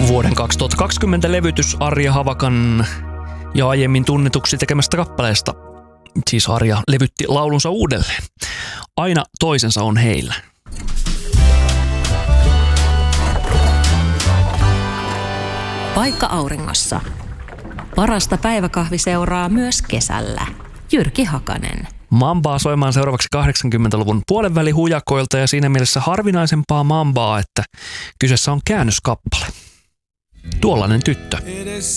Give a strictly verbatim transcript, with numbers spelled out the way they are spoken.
Vuoden kaksituhattakaksikymmentä levytys Arja Havakan ja aiemmin tunnetuksi tekemästä kappaleesta. Siis Arja levytti laulunsa uudelleen. Aina toisensa on heillä. Paikka auringossa. Parasta päiväkahvi seuraa myös kesällä. Jyrki Hakanen. Mambaa soimaan seuraavaksi kahdeksankymmentäluvun puolenväli hujakoilta ja siinä mielessä harvinaisempaa mambaa, että kyseessä on käännöskappale. Tuollainen tyttö.